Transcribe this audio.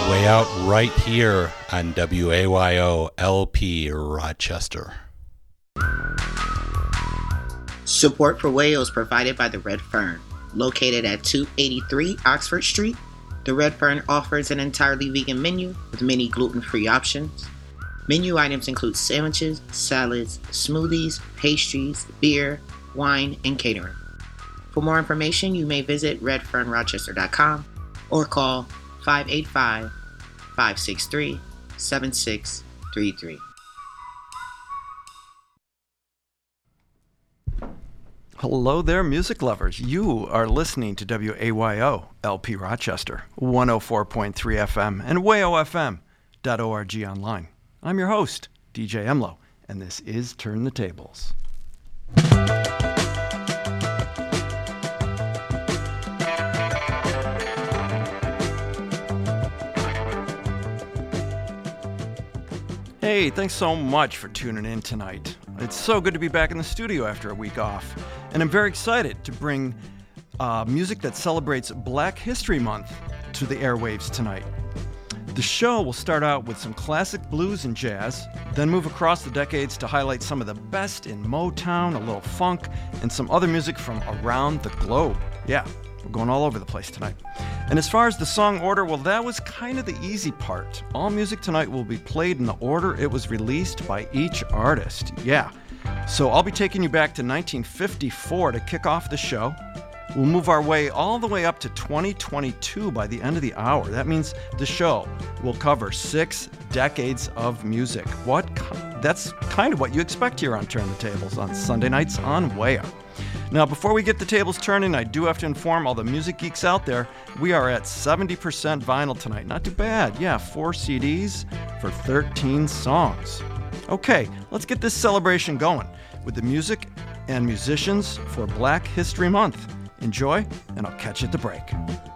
Way Out right here on WAYO LP Rochester. Support for WAYO is provided by the Red Fern. Located at 283 Oxford Street, the Red Fern offers an entirely vegan menu with many gluten-free options. Menu items include sandwiches, salads, smoothies, pastries, beer, wine, and catering. For more information, you may visit redfernrochester.com or call 585-563-7633. Hello there, music lovers. You are listening to WAYO LP Rochester, 104.3 FM and wayofm.org online. I'm your host, DJ Emlo, and this is Turn the Tables. Hey, thanks so much for tuning in tonight. It's so good to be back in the studio after a week off, and I'm very excited to bring music that celebrates Black History Month to the airwaves tonight. The show will start out with some classic blues and jazz, then move across the decades to highlight some of the best in Motown, a little funk, and some other music from around the globe. Yeah, we're going all over the place tonight. And as far as the song order, well, that was kind of the easy part. All music tonight will be played in the order it was released by each artist. Yeah. So I'll be taking you back to 1954 to kick off the show. We'll move our way all the way up to 2022 by the end of the hour. That means the show will cover 6 decades of music. That's kind of what you expect here on Turn the Tables on Sunday nights on WAYO. Now, before we get the tables turning, I do have to inform all the music geeks out there, we are at 70% vinyl tonight. Not too bad. Yeah, 4 CDs for 13 songs. Okay, let's get this celebration going with the music and musicians for Black History Month. Enjoy, and I'll catch you at the break.